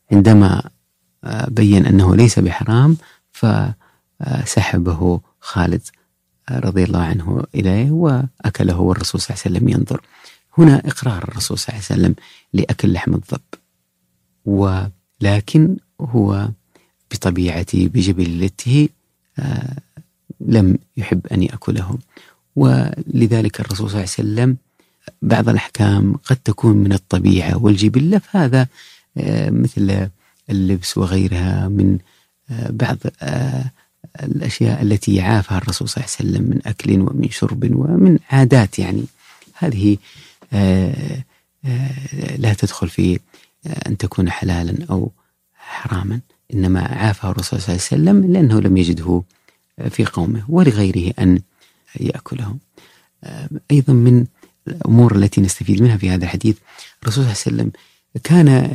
عندما بين أنه ليس بحرام فسحبه خالد رضي الله عنه إليه وأكله، والرسول صلى الله عليه وسلم ينظر. هنا إقرار الرسول صلى الله عليه وسلم لأكل لحم الضب، ولكن هو بطبيعته بجبلته لم يحب أن يأكله. ولذلك الرسول صلى الله عليه وسلم بعض الأحكام قد تكون من الطبيعة والجبلة، فهذا مثل اللبس وغيرها من بعض الأشياء التي يعافها الرسول صلى الله عليه وسلم من أكل ومن شرب ومن عادات، يعني هذه لا تدخل في أن تكون حلالا أو حراما، إنما عافها الرسول صلى الله عليه وسلم لأنه لم يجده في قومه ولغيره أن يأكله. أيضا من الأمور التي نستفيد منها في هذا الحديث، الرسول صلى الله عليه وسلم كان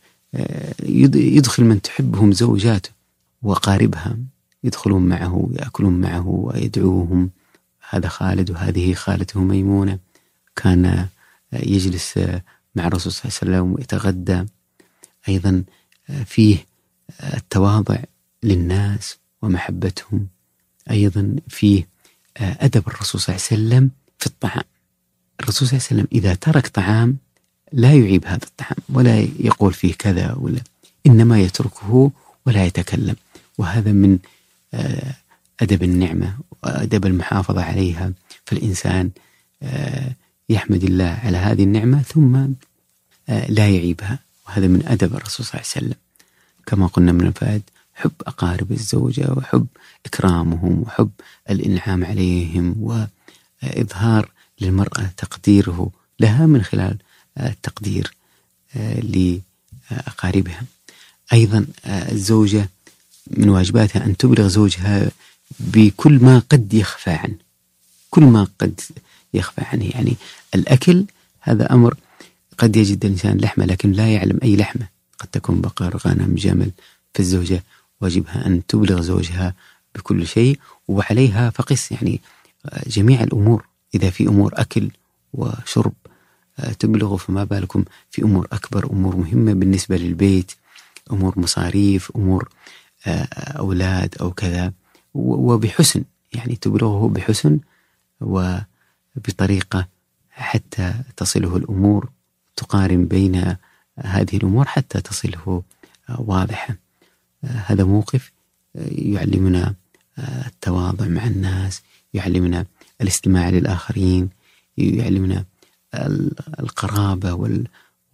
يدخل من تحبهم زوجاته وقاربها، يدخلون معه يأكلون معه ويدعوهم. هذا خالد وهذه خالته ميمونة، كان يجلس مع الرسول صلى الله عليه وسلم ويتغدى. أيضا فيه التواضع للناس ومحبتهم. أيضا فيه أدب الرسول صلى الله عليه وسلم في الطعام. الرسول صلى الله عليه وسلم إذا ترك طعام لا يعيب هذا الطعام ولا يقول فيه كذا ولا، إنما يتركه ولا يتكلم. وهذا من أدب النعمة وأدب المحافظة عليها، فالإنسان يحمد الله على هذه النعمة ثم لا يعيبها، وهذا من أدب الرسول صلى الله عليه وسلم. كما قلنا من الفائد حب أقارب الزوجة وحب إكرامهم وحب الإنعام عليهم، وإظهار للمرأة تقديره لها من خلال التقدير لأقاربها. أيضا الزوجة من واجباتها أن تبلغ زوجها بكل ما قد يخفى عنه، كل ما قد يخفى عنه. يعني الأكل هذا أمر قد يجد الإنسان لحمة لكن لا يعلم أي لحمة، قد تكون بقر غنم جمل، فالزوجة واجبها أن تبلغ زوجها بكل شيء، وعليها فقس يعني جميع الأمور. إذا في أمور أكل وشرب تبلغ، فما بالكم في أمور أكبر، أمور مهمة بالنسبة للبيت، أمور مصاريف، أمور أولاد أو كذا، وبحسن، يعني تبلغه بحسن وبطريقة حتى تصله الأمور، تقارن بين هذه الأمور حتى تصله واضحة. هذا موقف يعلمنا التواضع مع الناس، يعلمنا الاستماع للآخرين، يعلمنا القرابة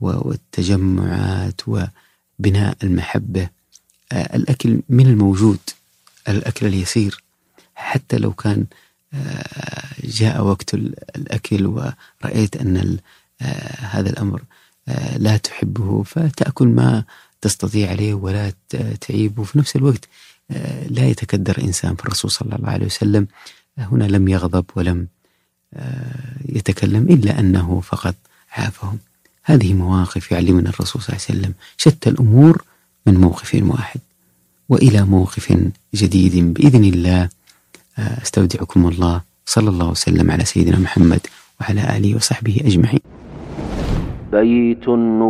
والتجمعات وبناء المحبة. الأكل من الموجود، الأكل اليسير، حتى لو كان جاء وقت الأكل ورأيت أن هذا الأمر لا تحبه، فتأكل ما تستطيع عليه ولا تعيبه. في نفس الوقت لا يتكدر إنسان، فالرسول صلى الله عليه وسلم هنا لم يغضب ولم يتكلم إلا أنه فقط عافهم. هذه مواقف يعلمنا الرسول صلى الله عليه وسلم شتى الأمور من موقف واحد. وإلى موقف جديد بإذن الله، استودعكم الله، صلى الله وسلم على سيدنا محمد وعلى آله وصحبه أجمعين. بيت